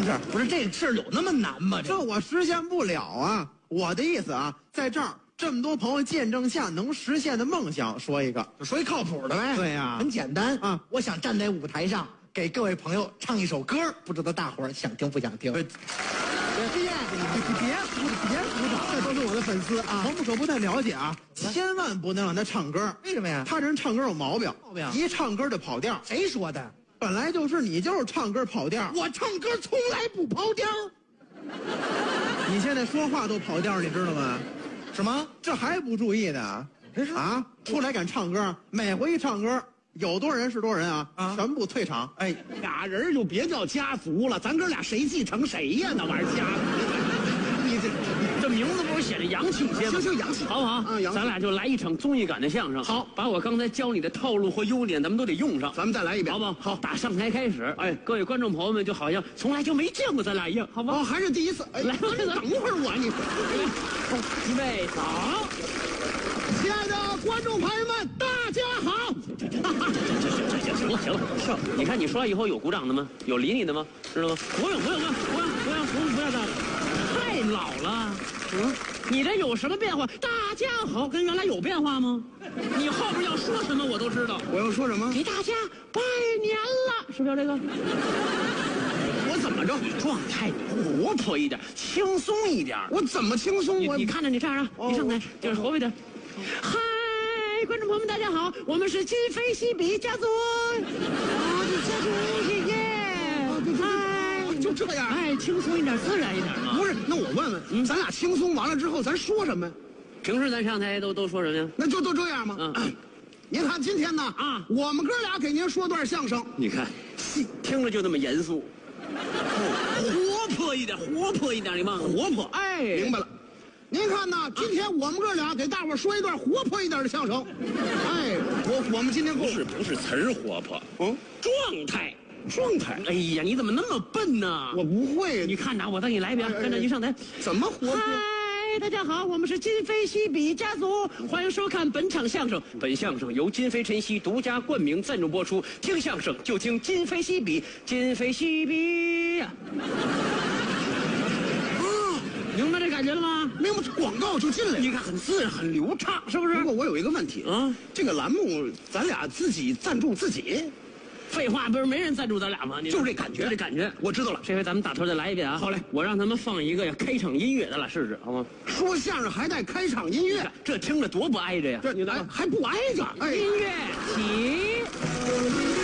不是这事儿有那么难吗？ 这我实现不了啊！我的意思啊，在这儿这么多朋友见证下，能实现的梦想说一个， 说一靠谱的呗。 对呀很简单啊。 我想站在舞台上给各位朋友唱一首歌，不知道大伙儿想听不想听？ 别鼓掌，这都是我的粉丝啊！我们可不太了解啊，千万不能让他唱歌。 为什么呀？ 他这人唱歌有毛病，一唱歌就跑调。 谁说的？ 本来就是你就是唱歌跑调， 我唱歌从来不跑调。 你现在说话都跑调，你知道吗？ 什么？ 这还不注意呢？ 这是啊，出来敢唱歌，每回一唱歌，有多少人是多少人啊，全部退场。 哎，俩人就别叫家族了，咱哥俩谁继承谁呀？那玩意儿家族，你这名字不是写着洋气些吗？ 行洋气， 好不好？ 啊，洋气。 咱俩就来一场综艺感的相声。 好， 把我刚才教你的套路和优点，咱们都得用上。 咱们再来一遍， 好不好？ 好， 打上台开始。哎，各位观众朋友们，就好像从来就没见过咱俩一样，好不好？ 哦，还是第一次。哎， 来， 等会儿我你， 预备走。 亲爱的观众朋友们，大家好。 行了，你看你说以后有鼓掌的吗？有理你的吗？知道吗？不用这样，太老了。你这有什么变化？大家好，跟原来有变化吗？你后边要说什么我都知道。 我要说什么？ 给大家拜年了，是不是这个？ 我怎么着？ 状态活泼一点，轻松一点。 我怎么轻松？ 你看着你这样啊，你上台就是活泼一点。嗨，观众朋友们，大家好，我们是今非昔比家族。 就这样， 哎，轻松一点，自然一点嘛。 不是，那我问问，咱俩轻松完了之后，咱说什么呀？ 平时咱上台都说什么呀？ 那就都这样吗？您看今天呢啊， 我们哥俩给您说段相声。 你看，听着就那么严肃，活泼一点，你忘了活泼？哎， 明白了。您看呢，今天我们哥俩给大伙说一段活泼一点的相声。哎，我们今天不是词儿活泼，状态。哎呀，你怎么那么笨呢？ 我不会。 你看着，我再给你来一遍。跟着你上台。 怎么活泼？ 嗨，大家好，我们是今非昔比家族，欢迎收看本场相声。本相声由金飞晨曦独家冠名赞助播出。听相声就听今非昔比，今非昔比呀。明白这感觉了吗？ 明白，广告就进来了。 你看很自然，很流畅，是不是？ 不过我有一个问题啊，这个栏目咱俩自己赞助自己。 废话，不是没人赞助咱俩吗？ 就是这感觉，我知道了。 这回咱们打头再来一遍啊！ 好嘞， 我让他们放一个开场音乐，咱俩试试，好吗？ 说相声还带开场音乐， 这听着多不挨着呀！ 这还不挨着。 音乐起。